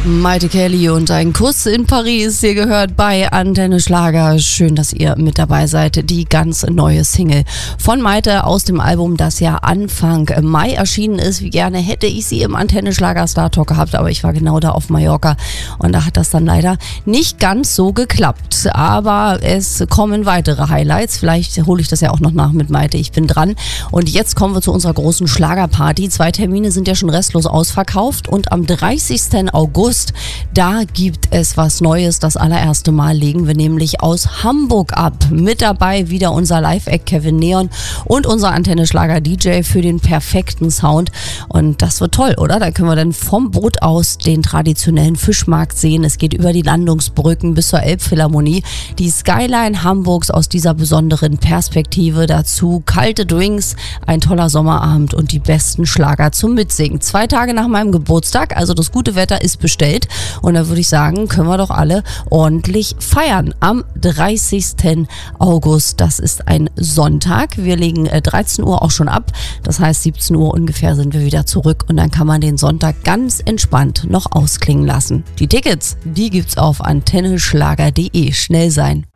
Maite Kelly und ein Kuss in Paris. Ihr gehört bei Antenne Schlager. Schön, dass ihr mit dabei seid. Die ganz neue Single von Maite aus dem Album, das ja Anfang Mai erschienen ist. Wie gerne hätte ich sie im Antenne Schlager Star Talk gehabt, aber ich war genau da auf Mallorca und da hat das dann leider nicht ganz so geklappt. Aber es kommen weitere Highlights. Vielleicht hole ich das ja auch noch nach mit Maite. Ich bin dran. Und jetzt kommen wir zu unserer großen Schlagerparty. 2 Termine sind ja schon restlos ausverkauft und am 30. August da gibt es was Neues. Das allererste Mal legen wir nämlich aus Hamburg ab. Mit dabei wieder unser Live-Act Kevin Neon und unser Antenne Schlager DJ für den perfekten Sound. Und das wird toll, oder? Da können wir dann vom Boot aus den traditionellen Fischmarkt sehen. Es geht über die Landungsbrücken bis zur Elbphilharmonie. Die Skyline Hamburgs aus dieser besonderen Perspektive. Dazu kalte Drinks, ein toller Sommerabend und die besten Schlager zum Mitsingen. 2 Tage nach meinem Geburtstag, also das gute Wetter ist bestellt. Und da würde ich sagen, können wir doch alle ordentlich feiern. Am 30. August, das ist ein Sonntag. Wir legen 13 Uhr auch schon ab. Das heißt, 17 Uhr ungefähr sind wir wieder zurück. Und dann kann man den Sonntag ganz entspannt noch ausklingen lassen. Die Tickets, die gibt's auf antenneschlager.de. Schnell sein.